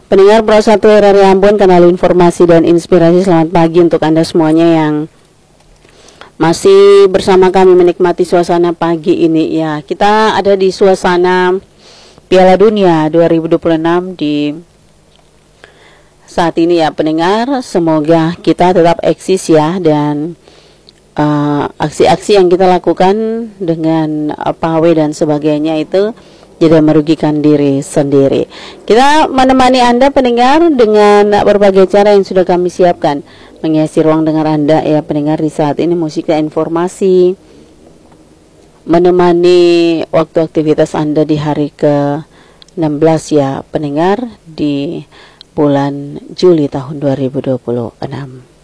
Pendengar Pro 1 RRI Ambon, kanal informasi dan inspirasi. Selamat pagi untuk Anda semuanya yang masih bersama kami menikmati suasana pagi ini. Ya, kita ada di suasana Piala Dunia 2026 di saat ini ya pendengar. Semoga kita tetap eksis ya, dan aksi-aksi yang kita lakukan dengan pawai dan sebagainya itu tidak merugikan diri sendiri. Kita menemani Anda pendengar dengan berbagai cara yang sudah kami siapkan mengisi ruang dengar Anda ya pendengar di saat ini. Musik dan informasi menemani waktu aktivitas Anda di hari ke-16 ya pendengar, di bulan Juli tahun 2026.